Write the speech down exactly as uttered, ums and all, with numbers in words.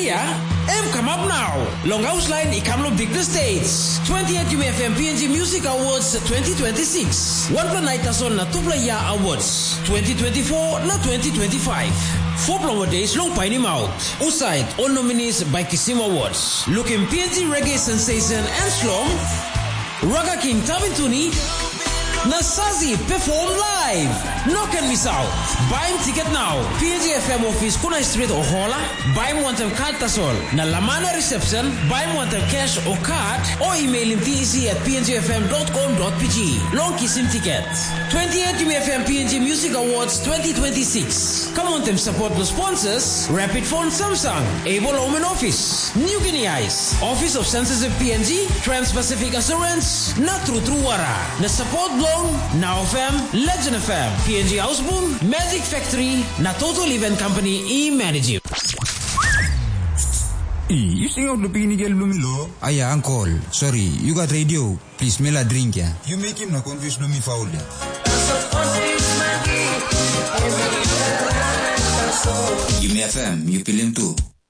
Aya, M come up now. Longhouse Line Ikamlo Big the States. twentieth U F M P N G Music Awards twenty twenty-six. One plan night on na Tupla Ya Awards twenty twenty-four na twenty twenty-five. Four plan days long pine him out. Outside all nominees by Kisim Awards. Looking P N G Reggae Sensation and Slum. Raga King Tabintuni. Nasazi perform live. No can miss out. Buy him ticket now. P N G F M office Kuna Street or Hola. Buy him one time card tasol. Na Lamana reception. Buy him one time cash or card. Or email him T E C at p n g f m dot com dot p g. Long kiss him ticket. twentieth U F M P N G Music Awards twenty twenty-six. Come on them support the sponsors. Rapid Phone Samsung. Able Home and Office. New Guinea Ice. Office of Censorship P N G. Trans-Pacific Assurance. Na True True Wara. Na support Now F M, Legend F M, P N G Houseboom, Magic Factory, na Total Event Company e-Manage. You sing out the pini girl Lumilo? Aya, uncle. Sorry, you got radio. Please, smell a drink, yeah. You make him not confused Lumi foul, yeah. You may F M, you feel him too.